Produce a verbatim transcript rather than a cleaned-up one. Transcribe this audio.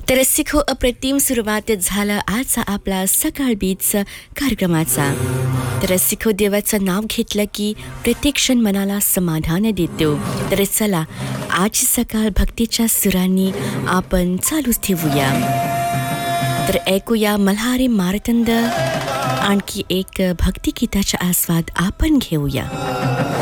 तर रसिको अप्रतिम सुरुवात झाला आजचा आपला सकाळ बीच कार्यक्रमाचा. तर रसिको देवाचं नाव घेतलं की प्रत्येक क्षण मनाला समाधान देतो. तर चला आज सकाळ भक्तीच्या सुरांनी आपण चालूच ठेवूया. तर ऐकूया मल्हारी मार्तंड आणखी एक भक्तिगीताचा आस्वाद आपण घेऊया.